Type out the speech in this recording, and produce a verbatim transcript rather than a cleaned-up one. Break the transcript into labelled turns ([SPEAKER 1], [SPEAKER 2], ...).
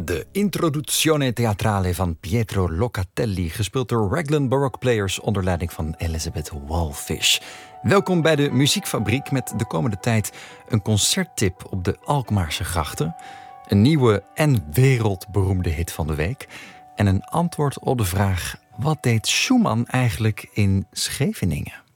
[SPEAKER 1] De Introduzione Teatrale van Pietro Locatelli, gespeeld door Raglan Baroque Players onder leiding van Elizabeth Wallfisch. Welkom bij de Muziekfabriek met de komende tijd een concerttip op de Alkmaarse grachten, een nieuwe en wereldberoemde hit van de week en een antwoord op de vraag: wat deed Schumann eigenlijk in Scheveningen?